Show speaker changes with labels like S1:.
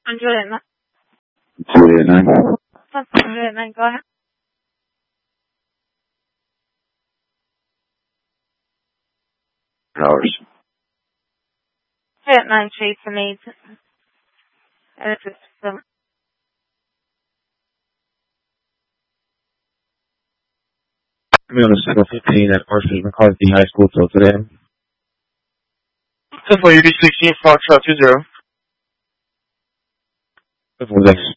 S1: On Juliet 9.
S2: Juliet 9.
S1: That's Juliet 9, go ahead.
S2: Hours.
S1: Juliet 9, Chase and 8. And it's just some.
S3: I'm on the 715 at Arthur McCarthy High School till today.
S4: 10-4, UB16, Foxtrot 20.
S3: Thanks.